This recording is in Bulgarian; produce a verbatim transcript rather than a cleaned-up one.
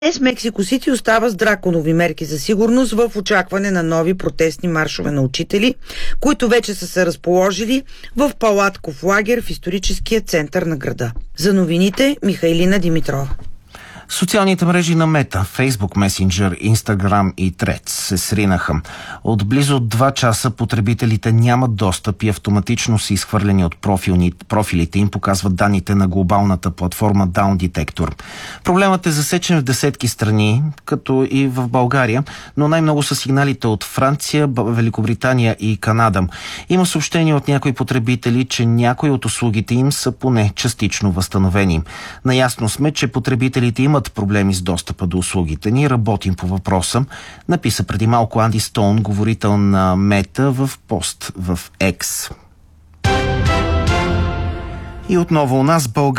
Днес Мексико Сити остава с драконови мерки за сигурност в очакване на нови протестни маршове на учители, които вече са се разположили в палатков лагер в историческия център на града. За новините Михайлина Димитрова. Социалните мрежи на Мета, Facebook Messenger, Instagram и Threads се сринаха. От близо два часа потребителите нямат достъп и автоматично са изхвърлени от профилни, профилите им, показват данните на глобалната платформа Down Detector. Проблемът е засечен в десетки страни, като и в България, но най-много са сигналите от Франция, Великобритания и Канада. Има съобщения от някои потребители, че някои от услугите им са поне частично възстановени. Наясно сме, че потребителите имат проблеми с достъпа до услугите ни. Работим по въпроса, написа преди малко Анди Стоун, говорител на Мета, в пост в X. И отново у нас България.